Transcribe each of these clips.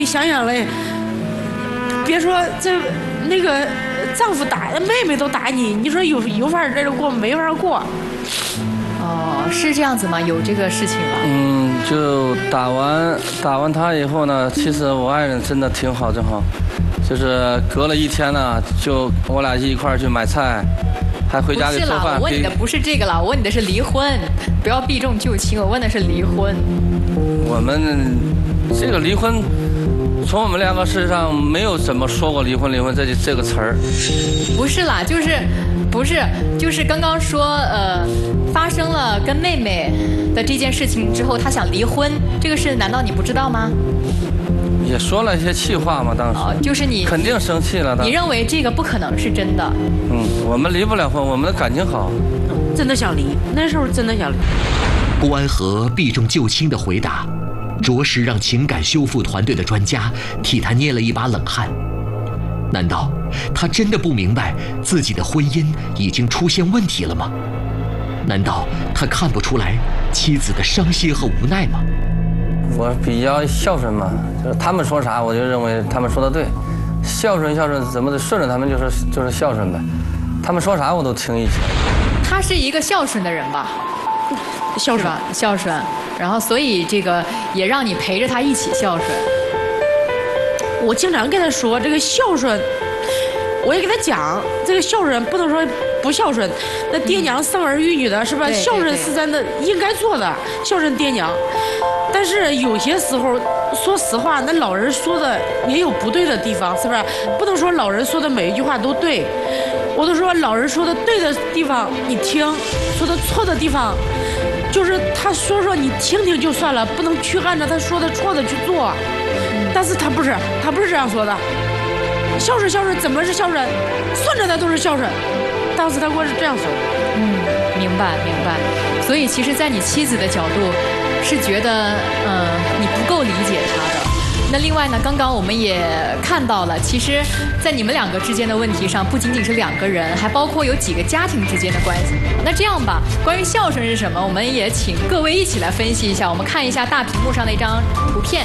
想想嘞，别说这那个丈夫打妹妹都打你，你说有法在这过没法过？ 哦，是这样子吗？有这个事情吗？ 就打完他以后呢，其实我爱人真的挺好，就是隔了1天呢，就我俩一块儿去买菜，还回家给做饭。 不是了，我问你的不是这个了，我问你的是离婚，不要避重就轻，我问的是离婚。 我们这个离婚，从我们2个事实上没有怎么说过离婚这个词儿。 不是啦，就是刚刚说发生了跟妹妹的这件事情之后，他想离婚，这个事难道你不知道吗？ 也说了一些气话嘛，当时。 就是你肯定生气了。 你认为这个不可能是真的？ 我们离不了婚，我们的感情好。 真的想离，那时候真的想离。 郭安和避重就轻的回答，着实让情感修复团队的专家替他捏了一把冷汗。难道他真的不明白自己的婚姻已经出现问题了吗？难道他看不出来妻子的伤心和无奈吗？ 我比较孝顺嘛，就是他们说啥，我就认为他们说的对。孝顺怎么的顺着他们就是孝顺呗。他们说啥我都听一些。 他是一个孝顺的人吧？ 孝顺吧，孝顺。然后所以这个也让你陪着他一起孝顺。 我经常跟他说这个孝顺，我也给他讲，这个孝顺不能说不孝顺。那爹娘生儿育女的是吧？孝顺是咱的应该做的，孝顺爹娘。但是有些时候，说实话，那老人说的也有不对的地方，是不是？不能说老人说的每一句话都对。我都说老人说的对的地方你听，说的错的地方，就是他说你听听就算了，不能去按照他说的错的去做。但是他不是这样说的。孝顺怎么是孝顺？顺着他都是孝顺。当时他给我是这样说。 明白。所以其实，在你妻子的角度，是觉得你不够理解他的。那另外呢，刚刚我们也看到了，其实，在你们2个之间的问题上，不仅仅是2个人，还包括有几个家庭之间的关系。那这样吧，关于孝顺是什么，我们也请各位一起来分析一下。我们看一下大屏幕上的一张图片。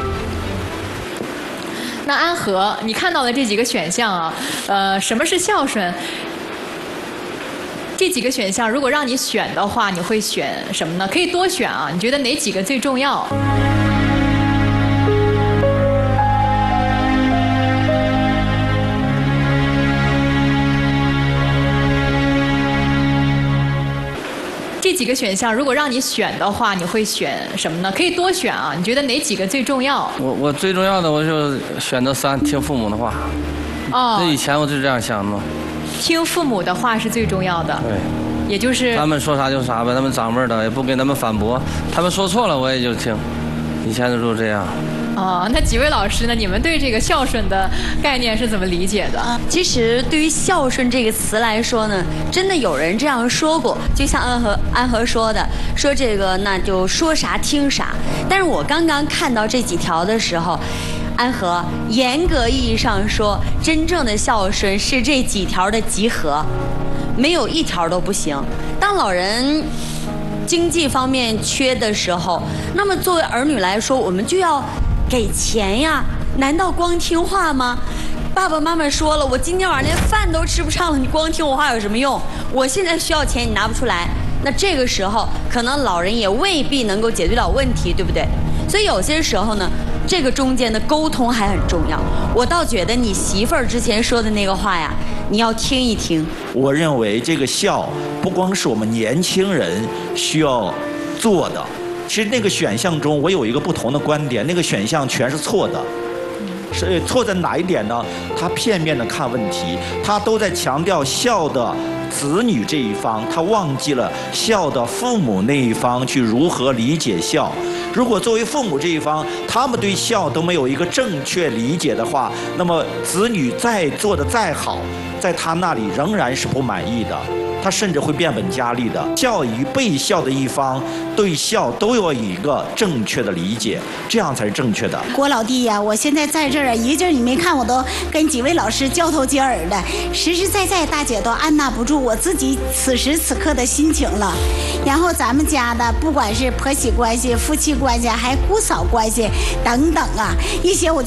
那安和，你看到的这几个选项啊，什么是孝顺？这几个选项，如果让你选的话，你会选什么呢？可以多选啊，你觉得哪几个最重要？这几个选项，如果让你选的话，你会选什么呢？可以多选啊，你觉得哪几个最重要？ 我最重要的，我就选择3，听父母的话。这以前我就这样想的。 听父母的话是最重要的。 对。 也就是他们说啥就啥呗，他们长辈的也不给他们反驳，他们说错了我也就听。以前就这样。 那几位老师呢？你们对这个孝顺的概念是怎么理解的？ 其实对于孝顺这个词来说呢，真的有人这样说过，就像安和说的，说这个那就说啥听啥。但是我刚刚看到这几条的时候，安和严格意义上说，真正的孝顺是这几条的集合，没有一条都不行。当老人经济方面缺的时候，那么作为儿女来说，我们就要给钱呀，难道光听话吗？爸爸妈妈说了，我今天晚上连饭都吃不上了，你光听我话有什么用？我现在需要钱，你拿不出来，那这个时候可能老人也未必能够解决了问题，对不对？所以有些时候呢，这个中间的沟通还很重要。我倒觉得你媳妇儿之前说的那个话呀，你要听一听。 我认为这个孝不光是我们年轻人需要做的，其实那个选项中我有一个不同的观点，那个选项全是错的。是错在哪一点呢？他片面的看问题，他都在强调孝的子女这一方，他忘记了孝的父母那一方去如何理解孝。如果作为父母这一方，他们对孝都没有一个正确理解的话，那么子女再做的再好，在他那里仍然是不满意的。他甚至会变本加厉的。孝与被孝的一方对孝都有一个正确的理解，这样才是正确的。 郭老弟呀，我现在在这儿啊，一个劲儿你没看我都跟几位老师交头接耳的，实实在在大姐都按捺不住我自己此时此刻的心情了。然后咱们家的不管是婆媳关系、夫妻关系，还姑嫂关系等等啊，一些我就